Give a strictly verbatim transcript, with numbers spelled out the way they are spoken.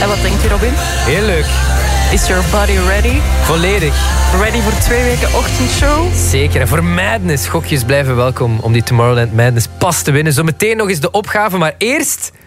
En wat denkt u, Robin? Heel leuk. Is your body ready? Volledig. Ready voor twee weken ochtendshow? Zeker. En voor Madness, gokjes blijven welkom om die Tomorrowland Madness pas te winnen. Zometeen nog eens de opgave, maar eerst